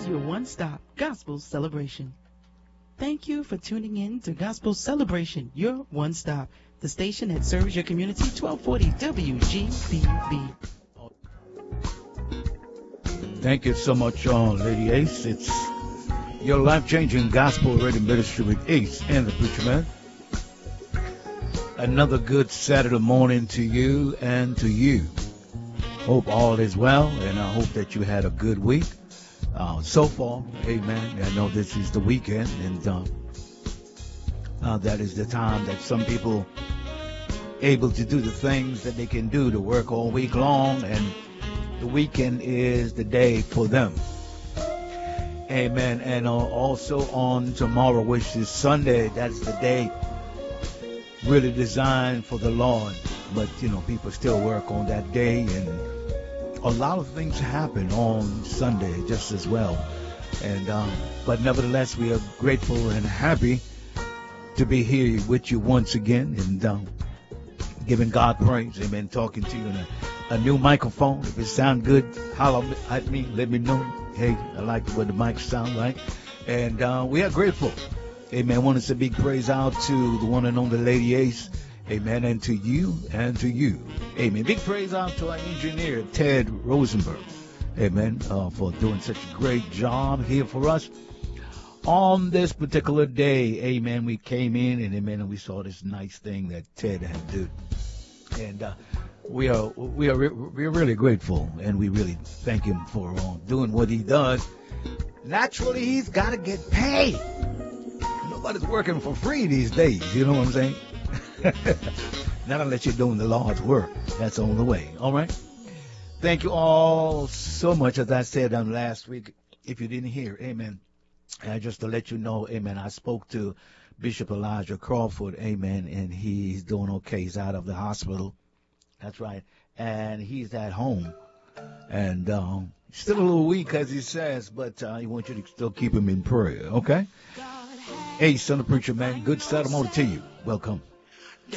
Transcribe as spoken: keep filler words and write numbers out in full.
is your one-stop gospel celebration. Thank you for tuning in to Gospel Celebration, your one-stop, the station that serves your community, twelve forty W G B V. Thank you so much, uh, Lady Ace. It's your life-changing gospel radio ministry with Ace and the Preacher Man. Another good Saturday morning to you and to you. Hope all is well, and I hope that you had a good week. Uh, so far, amen. I know this is the weekend, and uh, uh, that is the time that some people able to do the things that they can do to work all week long, and the weekend is the day for them. Amen. And uh, also on tomorrow, which is Sunday, that's the day really designed for the Lord. But, you know, people still work on that day, and a lot of things happen on Sunday just as well. And um, but nevertheless, we are grateful and happy to be here with you once again, and um, giving God praise. Amen. Talking to you in a, a new microphone. If it sounds good, holler at me. Let me know. Hey, I like what the mic sound like. And uh, we are grateful. Amen. I want to say big praise out to the one and only Lady Ace. Amen. And to you and to you. Amen. Big praise out to our engineer, Ted Rosenberg. Amen. Uh, for doing such a great job here for us. On this particular day, amen, we came in and amen, and we saw this nice thing that Ted had done. And uh, we are we are re- we're really grateful, and we really thank him for uh, doing what he does. Naturally, he's got to get paid. Nobody's working for free these days. You know what I'm saying? Not unless you're doing the Lord's work. That's on the way. All right. Thank you all so much. As I said um, last week, if you didn't hear, amen. And just to let you know, amen, I spoke to Bishop Elijah Crawford, amen, and he's doing okay. He's out of the hospital. That's right. And he's at home. And um, still a little weak, as he says, but uh, he wants you to still keep him in prayer, okay? Hey, son of preacher, man, good Saturday morning to you. Welcome.